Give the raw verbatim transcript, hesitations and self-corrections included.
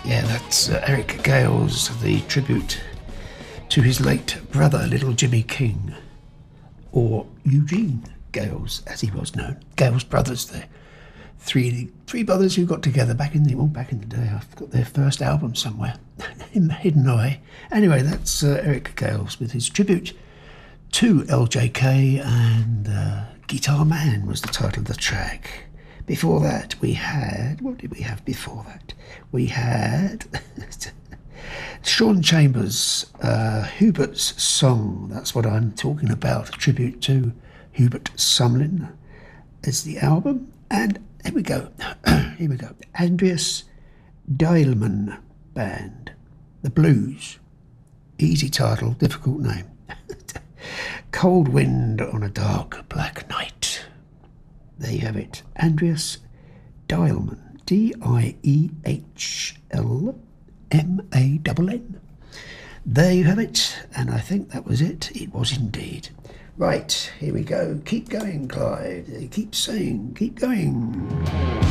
Yeah, that's uh, Eric Gales, the tribute to his late brother, Little Jimmy King, or Eugene Gales, as he was known. Gales brothers, the three three brothers who got together back in the well, back in the day. I've got their first album somewhere in hidden away. Anyway, that's uh, Eric Gales with his tribute to L J K, and uh, Guitar Man was the title of the track. Before that, we had... What did we have before that? We had... Sean Chambers, uh, Hubert's Song. That's what I'm talking about. A tribute to Hubert Sumlin is the album. And here we go. Here we go. Andreas Dielman Band. The Blues. Easy title, difficult name. Cold Wind on a Dark Black Night. There you have it. Andreas Dielman. D I E H L M A N N. There you have it. And I think that was it. It was indeed. Right, here we go. Keep going, Clyde. Keep saying, keep going.